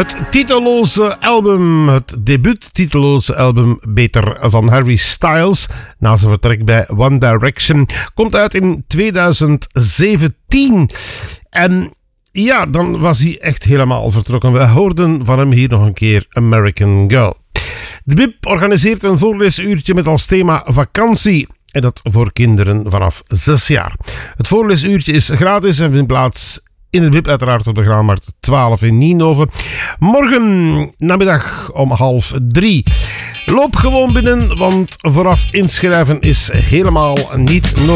Het titelloze album, het debuuttitelloze album Beter van Harry Styles, na zijn vertrek bij One Direction, komt uit in 2017. En ja, dan was hij echt helemaal vertrokken. We hoorden van hem hier nog een keer American Girl. De BIP organiseert een voorlesuurtje met als thema vakantie. En dat voor kinderen vanaf 6 jaar. Het voorlesuurtje is gratis en vindt plaats in het BIP, uiteraard op de Graanmarkt 12 in Nienhoven. Morgen namiddag om 2:30. Loop gewoon binnen, want vooraf inschrijven is helemaal niet nodig.